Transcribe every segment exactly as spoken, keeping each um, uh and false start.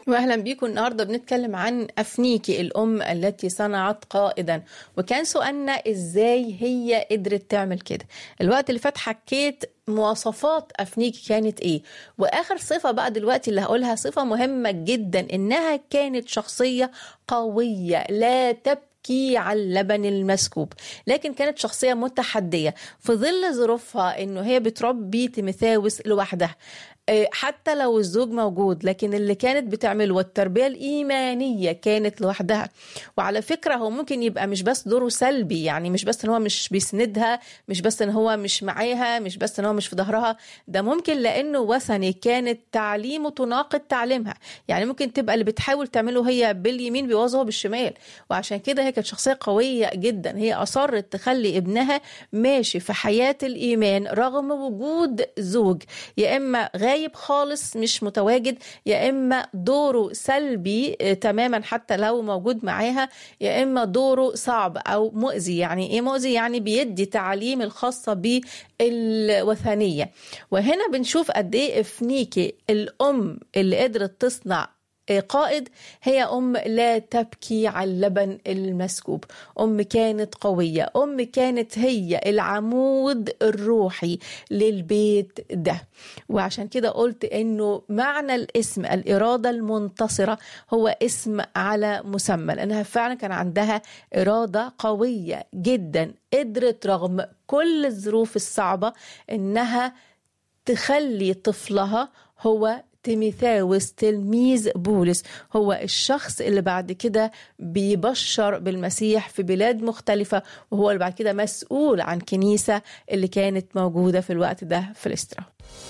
واهلا بيكم. النهارده بنتكلم عن أفنيكي الام التي صنعت قائدا، وكان سؤالنا ازاي هي قدرت تعمل كده. الوقت اللي فات حكيت مواصفات أفنيكي كانت ايه، واخر صفه بقى دلوقتي اللي هقولها صفه مهمه جدا، انها كانت شخصيه قويه لا تبكي على اللبن المسكوب، لكن كانت شخصيه متحديه في ظل ظروفها، انه هي بتربي تيموثاوس لوحدها حتى لو الزوج موجود، لكن اللي كانت بتعمله والتربية الإيمانية كانت لوحدها. وعلى فكرة هو ممكن يبقى مش بس دوره سلبي، يعني مش بس ان هو مش بيسندها، مش بس ان هو مش معاها، مش بس ان هو مش في ظهرها، ده ممكن لأنه وثني كانت تعليمه تناقض تعليمها. يعني ممكن تبقى اللي بتحاول تعمله هي باليمين بيوظفه بالشمال، وعشان كده هي كانت شخصية قوية جدا. هي أصرت تخلي ابنها ماشي في حياة الإيمان رغم وجود زوج يا إما غاية خالص مش متواجد، يا إما دوره سلبي تماما حتى لو موجود معاها، يا إما دوره صعب أو مؤذي. يعني إيه مؤذي؟ يعني بيدي تعليم الخاصة بالوثنية. وهنا بنشوف قد إيه أفنيكي الأم اللي قدرت تصنع قائد هي أم لا تبكي على اللبن المسكوب. أم كانت قوية، أم كانت هي العمود الروحي للبيت ده. وعشان كده قلت إنه معنى الاسم الإرادة المنتصرة هو اسم على مسمى، لأنها فعلا كان عندها إرادة قوية جدا، قدرت رغم كل الظروف الصعبة إنها تخلي طفلها هو تيموثاوس تلميذ بولس هو الشخص اللي بعد كده بيبشر بالمسيح في بلاد مختلفة، وهو اللي بعد كده مسؤول عن كنيسة اللي كانت موجودة في الوقت ده في ليسترا.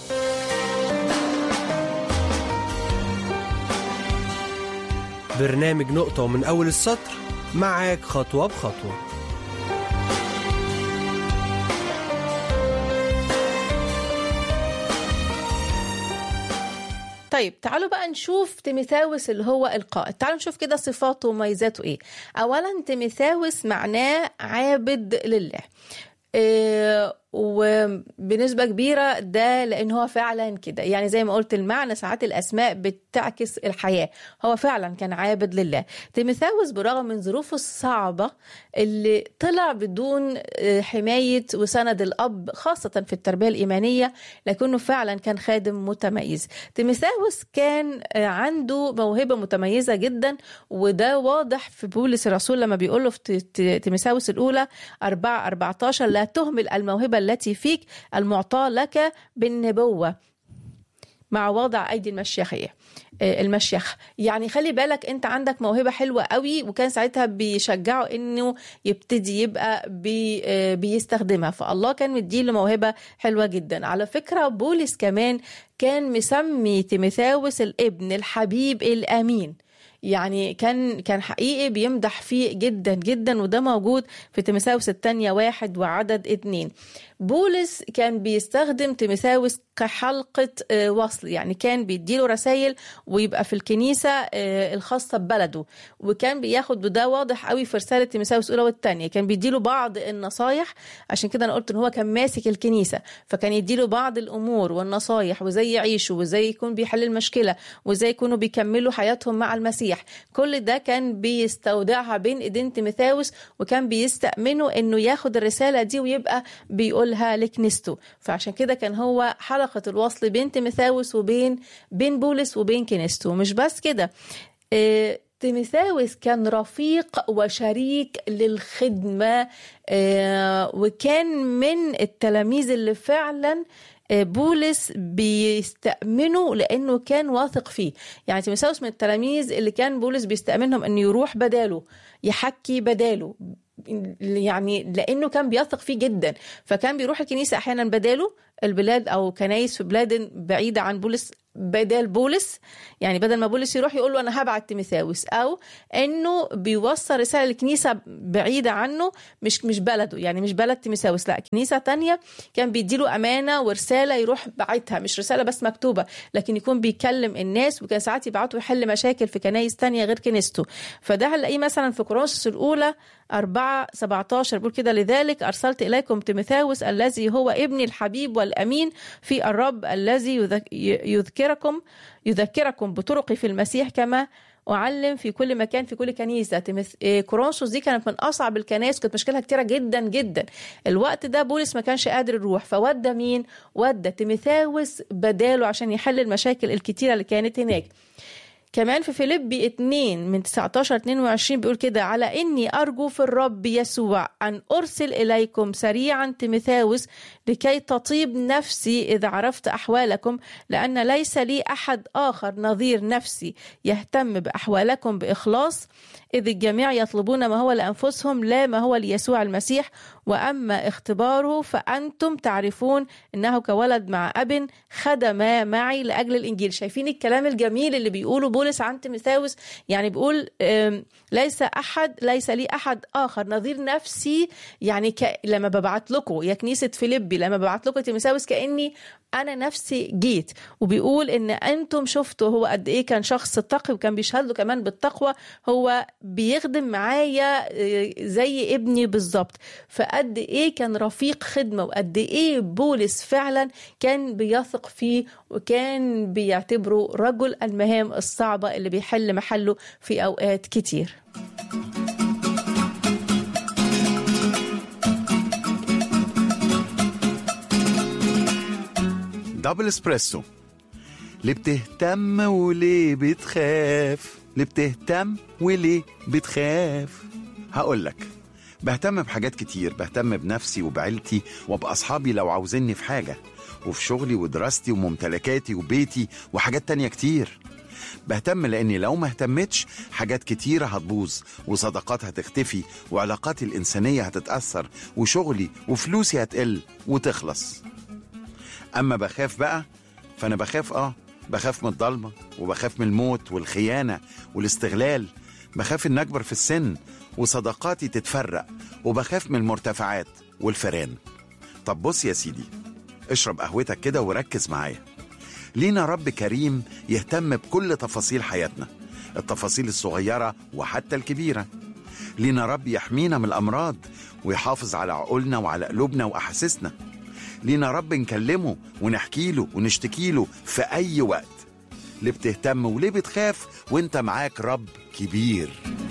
برنامج نقطة ومن أول السطر معاك خطوة بخطوة. طيب تعالوا بقى نشوف تيموثاوس اللي هو القائد. تعالوا نشوف كده صفاته وميزاته ايه. اولا تيموثاوس معناه عابد لله، إيه وبنسبة كبيرة ده لأن هو فعلا كده. يعني زي ما قلت المعنى ساعات الأسماء بتعكس الحياة، هو فعلا كان عابد لله. تيموثاوس برغم من ظروفه الصعبة اللي طلع بدون حماية وسند الأب خاصة في التربية الإيمانية، لكنه فعلا كان خادم متميز. تيموثاوس كان عنده موهبة متميزة جدا، وده واضح في بولس الرسول لما بيقوله في تيموثاوس الأولى أربعة أربعة عشر: لا تهمل الموهبة التي فيك المعطاة لك بالنبوة مع وضع أيدي المشيخية المشيخ. يعني خلي بالك انت عندك موهبة حلوة قوي، وكان ساعتها بيشجعه انه يبتدي يبقى بي بيستخدمها، فالله كان مديله موهبة حلوة جدا. على فكرة بولس كمان كان مسمي تيموثاوس الابن الحبيب الأمين، يعني كان كان حقيقي بيمدح فيه جدا جدا، وده موجود في تيموثاوس الثانية واحد وعدد اتنين. بولس كان بيستخدم تيموثاوس كحلقة وصل، يعني كان بيديله رسائل ويبقى في الكنيسة الخاصة ببلده، وكان بياخد، وده واضح قوي في رسالة تيموثاوس الأولى والثانية، كان بيديله بعض النصايح. عشان كده أنا قلت إن هو كان ماسك الكنيسة، فكان يديله بعض الأمور والنصايح وزي يعيشوا وزي يكون بيحل المشكلة وزي يكونوا بيكملوا حياتهم مع المسيح. كل ده كان بيستودعها بين إيدين تيموثاوس، وكان بيستأمنه إنه ياخد الرسالة دي ويبقى بيقولها لكنيسته. فعشان كده كان هو حلقة الوصل بين تيموثاوس وبين بين بولس وبين كنيسته. مش بس كده، اه تيموثاوس كان رفيق وشريك للخدمة، اه وكان من التلاميذ اللي فعلا بولس بيستأمنه لأنه كان واثق فيه. يعني تيموثاوس من التلاميذ اللي كان بولس بيستأمنهم أنه يروح بداله، يحكي بداله، يعني لأنه كان بيثق فيه جدا، فكان بيروح الكنيسة أحيانا بداله، البلاد أو كنايس في بلاد بعيدة عن بولس بدال بولس. يعني بدل ما بولس يروح يقول له أنا هبعت تيموثاوس، أو أنه بيوصل رسالة لكنيسة بعيدة عنه، مش مش بلده، يعني مش بلد تيموثاوس، لا كنيسة تانية، كان بيديله أمانة ورسالة يروح بعتها، مش رسالة بس مكتوبة، لكن يكون بيكلم الناس، وكان ساعات يبعته يحل مشاكل في كنايس تانية غير كنيسته. فده هنلاقيه مثلا في كورنثوس الأولى أربعة سبعة عشر بيقول كده: لذلك أرسلت إليكم تيموثاوس الذي هو ابني الحبيب والأمين في الرب، الذي يذكر يذكركم يذكركم بطرقي في المسيح كما أعلم في كل مكان في كل كنيسة. كورنثوس دي كانت من أصعب الكنائس، كانت مشكلها كتيرة جدا جدا. الوقت ده بولس ما كانش قادر يروح، فودى مين؟ ودى تيموثاوس بداله عشان يحل المشاكل الكتيرة اللي كانت هناك. كمان في فيليبي اتنين من تسعتاشر اتنين وعشرين بيقول كده: على إني أرجو في الرب يسوع أن أرسل إليكم سريعا تيموثاوس لكي تطيب نفسي إذا عرفت أحوالكم، لأن ليس لي أحد آخر نظير نفسي يهتم بأحوالكم بإخلاص، إذ الجميع يطلبون ما هو لأنفسهم لا ما هو ليسوع المسيح، وأما اختباره فأنتم تعرفون إنه كولد مع أب خدم معي لأجل الإنجيل. شايفين الكلام الجميل اللي بيقوله بولس عن تيموثاوس؟ يعني بيقول ليس أحد ليس لي أحد آخر نظير نفسي، يعني ك... لما ببعت لكم يا كنيسة فيليبي، لما ببعت لكم تيموثاوس كأني أنا نفسي جيت. وبيقول إن أنتم شفتوا هو قد إيه كان شخص تقي، وكان بيشهد له كمان بالتقوى، هو بيخدم معايا زي ابني بالظبط. فقد إيه كان رفيق خدمة، وقد إيه بولس فعلا كان بيثق فيه وكان بيعتبره رجل المهام الصعبة اللي بيحل محله في أوقات كتير. دبل اسبريسو. ليه بتهتم وليه بتخاف؟ ليه بتهتم وليه بتخاف؟ هقولك، بهتم بحاجات كتير، بهتم بنفسي وبعيلتي وبأصحابي لو عاوزيني في حاجة، وفي شغلي ودراستي وممتلكاتي وبيتي وحاجات تانية كتير. بهتم لأني لو ما اهتمتش حاجات كتيرة هتبوظ، وصداقات هتختفي، وعلاقاتي الإنسانية هتتأثر، وشغلي وفلوسي هتقل وتخلص. أما بخاف بقى، فأنا بخاف آه بخاف من الضلمة، وبخاف من الموت والخيانة والاستغلال، بخاف إن أكبر في السن وصداقاتي تتفرق، وبخاف من المرتفعات والفيران. طب بص يا سيدي، اشرب قهوتك كده وركز معايا. لينا رب كريم يهتم بكل تفاصيل حياتنا، التفاصيل الصغيرة وحتى الكبيرة. لينا رب يحمينا من الأمراض ويحافظ على عقولنا وعلى قلوبنا وأحاسيسنا. لينا رب نكلمه ونحكي له ونشتكي له في أي وقت. ليه بتهتم وليه بتخاف وانت معاك رب كبير؟